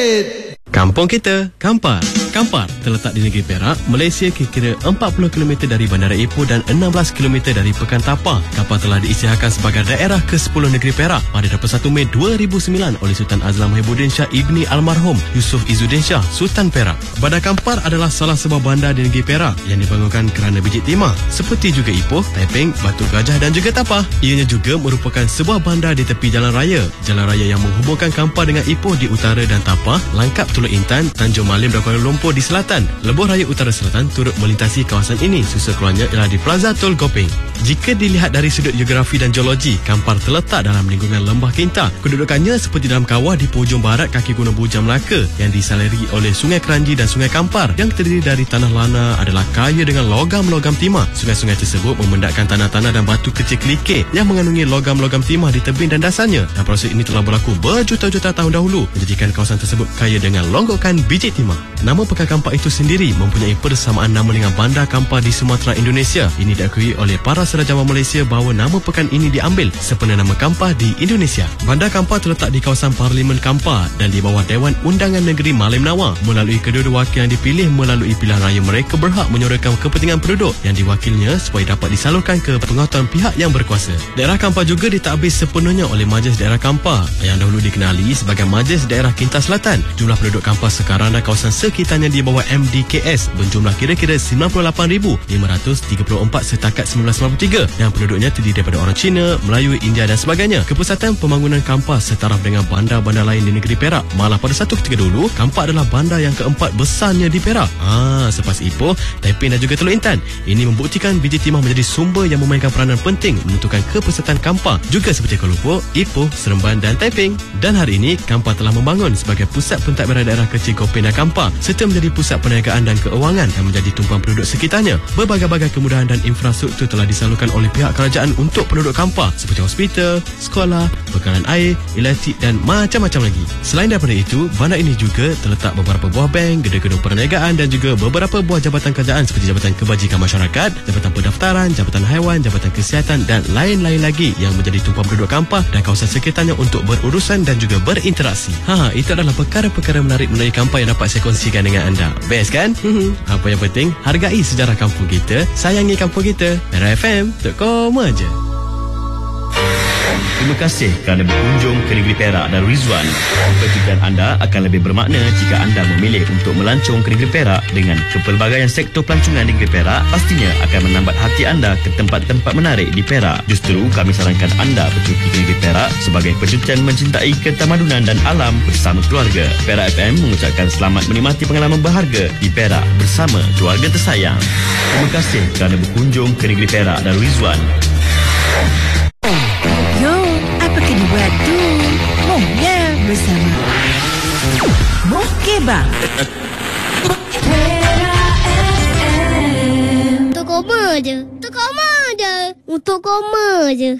Update. Kampung kita, Kampar. Kampar terletak di negeri Perak, Malaysia, kira-kira 40 km dari Bandara Ipoh dan 16 km dari Pekan Tapah. Kampar telah diisytiharkan sebagai daerah ke-10 negeri Perak pada 21 Mei 2009 oleh Sultan Azlan Muhibbuddin Shah Ibni Almarhum Yusof Izzuddin Shah, Sultan Perak. Bandar Kampar adalah salah sebuah bandar di negeri Perak yang dibangunkan kerana biji timah, seperti juga Ipoh, Taiping, Batu Gajah dan juga Tapah. Ianya juga merupakan sebuah bandar di tepi jalan raya yang menghubungkan Kampar dengan Ipoh di utara dan Tapah, Langkap Teluk Intan, Tanjung Malim dan Kuala Lumpur di selatan. Lebuh Raya Utara Selatan turut melintasi kawasan ini. Susur keluarnya ialah di Plaza Tol Gopeng. Jika dilihat dari sudut geografi dan geologi, Kampar terletak dalam lingkungan Lembah Kinta. Kedudukannya seperti dalam kawah di pujung barat kaki Gunung Bujang Melaka yang disaliri oleh Sungai Keranji dan Sungai Kampar yang terdiri dari tanah lana adalah kaya dengan logam-logam timah. Sungai-sungai tersebut memendakkan tanah-tanah dan batu kecil kelikir yang mengandungi logam-logam timah di tebing dan dasarnya. Dan proses ini telah berlaku berjuta-juta tahun dahulu, menjadikan kawasan tersebut kaya dengan longgokan biji timah. Nama Pekan Kampar itu sendiri mempunyai persamaan nama dengan Bandar Kampar di Sumatera, Indonesia. Ini diakui oleh para serajawan Malaysia bahawa nama pekan ini diambil sempena nama Kampar di Indonesia. Bandar Kampar terletak di kawasan Parlimen Kampar dan di bawah Dewan Undangan Negeri Malim Nawar. Melalui kedua-dua wakil yang dipilih melalui pilihan raya, mereka berhak menyuarakan kepentingan penduduk yang diwakilnya supaya dapat disalurkan ke pengetahuan pihak yang berkuasa. Daerah Kampar juga ditadbir sepenuhnya oleh Majlis Daerah Kampar yang dahulu dikenali sebagai Majlis Daerah Kinta Selatan. Jumlah penduduk Kampar sekarang dan kawasan sekitarnya di bawah MDKS berjumlah kira-kira 98,534 setakat 1993 dan penduduknya terdiri daripada orang Cina, Melayu, India dan sebagainya. Kepusatan pembangunan Kampar setaraf dengan bandar-bandar lain di negeri Perak. Malah pada satu ketika dulu, Kampar adalah bandar yang keempat besarnya di Perak. Selepas Ipoh, Taiping dan juga Teluk Intan. Ini membuktikan biji timah menjadi sumber yang memainkan peranan penting menentukan kepusatan Kampar, juga seperti Kuala Lumpur, Ipoh, Seremban dan Taiping. Dan hari ini, Kampar telah membangun sebagai pusat pentadbiran daerah kecil Gopeng dan Kampar, serta menjadi pusat perniagaan dan keuangan yang menjadi tumpuan penduduk sekitarnya. Berbagai-bagai kemudahan dan infrastruktur telah disalurkan oleh pihak kerajaan untuk penduduk Kampar, seperti hospital, sekolah, bekalan air, elektrik dan macam-macam lagi. Selain daripada itu, bandar ini juga terletak beberapa buah bank, gedung-gedung perniagaan dan juga beberapa buah jabatan kerajaan seperti Jabatan Kebajikan Masyarakat, Jabatan Pendaftaran, Jabatan Haiwan, Jabatan Kesihatan dan lain-lain lagi yang menjadi tumpuan penduduk Kampar dan kawasan sekitarnya untuk berurusan dan juga berinteraksi. Itu adalah perkara-perkara menarik mengenai Kampar yang dapat saya kongsikan dengan anda. Best kan? Apa yang penting, hargai sejarah kampung kita, sayangi kampung kita. Era FM.com aja. Terima kasih kerana berkunjung ke negeri Perak dan Rizwan. Perjalanan anda akan lebih bermakna jika anda memilih untuk melancong ke negeri Perak. Dengan kepelbagaian sektor pelancongan di negeri Perak, pastinya akan menambat hati anda ke tempat-tempat menarik di Perak. Justru kami sarankan anda bercuti ke negeri Perak sebagai percutian mencintai ketamadunan dan alam bersama keluarga. Perak FM mengucapkan selamat menikmati pengalaman berharga di Perak bersama keluarga tersayang. Terima kasih kerana berkunjung ke negeri Perak dan Rizwan. Dibuat tu Mohnya bersama Mohkebang. Untuk koma je. Untuk koma je.